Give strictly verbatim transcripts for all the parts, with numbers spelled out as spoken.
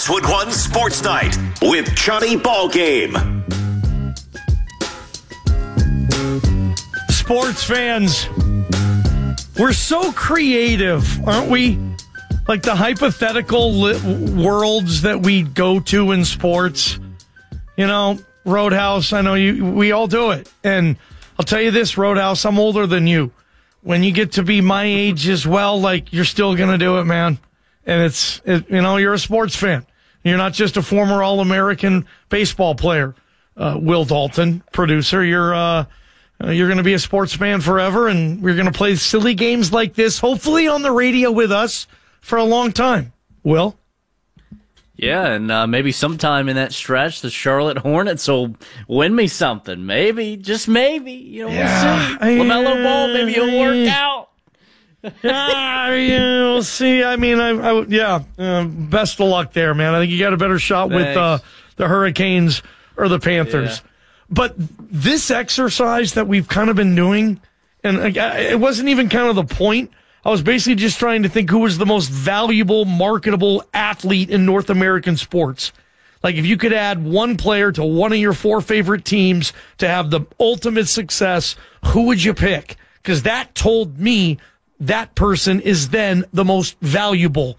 Wood One Sports Night with Johnny Ballgame. Sports fans, we're so creative, aren't we? Like the hypothetical li- worlds that we go to in sports. You know, Roadhouse, I know you. We all do it. And I'll tell you this, Roadhouse, I'm older than you. When you get to be my age as well, like, you're still going to do it, man. And it's, it, you know, you're a sports fan. You're not just a former All-American baseball player, uh, Will Dalton, producer. You're, uh, you're going to be a sports fan forever, and we're going to play silly games like this, hopefully on the radio with us for a long time. Will? Yeah, and uh, maybe sometime in that stretch, the Charlotte Hornets will win me something. Maybe, just maybe. You know, yeah. we'll see. LaMelo Ball, maybe he'll work out. yeah, yeah, we'll see. I mean, I, I yeah, uh, best of luck there, man. I think you got a better shot Thanks. with uh, the Hurricanes or the Panthers. Yeah. But this exercise that we've kind of been doing, and uh, it wasn't even kind of the point. I was basically just trying to think who was the most valuable, marketable athlete in North American sports. Like, if you could add one player to one of your four favorite teams to have the ultimate success, who would you pick? Because that told me that person is then the most valuable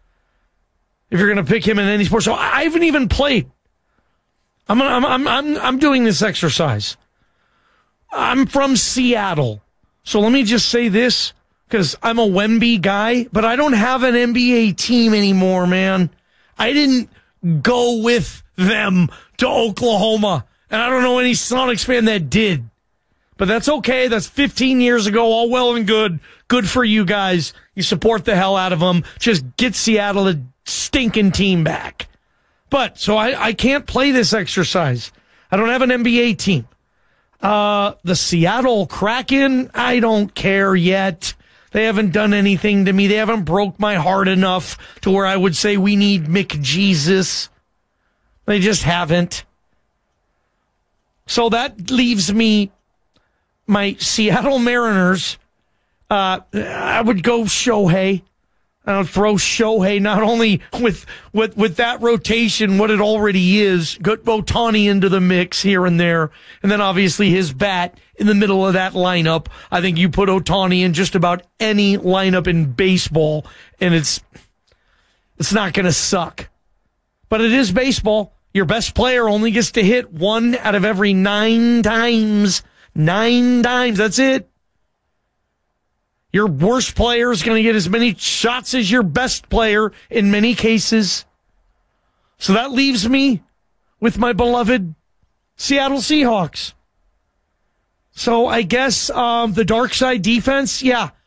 if you're going to pick him in any sport. So I haven't even played. I'm I'm I'm I'm I'm doing this exercise. I'm from Seattle, so let me just say this. Because I'm a Wemby guy, but I don't have an N B A team anymore, man. I didn't go with them to Oklahoma, and I don't know any Sonics fan that did. But that's okay. That's fifteen years ago, all well and good. Good for you guys. You support the hell out of them. Just get Seattle a stinking team back. But, so I, I can't play this exercise. I don't have an N B A team. Uh, the Seattle Kraken, I don't care yet. They haven't done anything to me. They haven't broke my heart enough to where I would say we need McJesus. They just haven't. So that leaves me my Seattle Mariners. Uh, I would go Shohei. I would throw Shohei not only with, with, with that rotation, what it already is, put Ohtani into the mix here and there, and then obviously his bat in the middle of that lineup. I think you put Ohtani in just about any lineup in baseball, and it's it's not going to suck. But it is baseball. Your best player only gets to hit one out of every nine times. Nine times. That's it. Your worst player is going to get as many shots as your best player in many cases. So that leaves me with my beloved Seattle Seahawks. So I guess um, the dark side defense, yeah,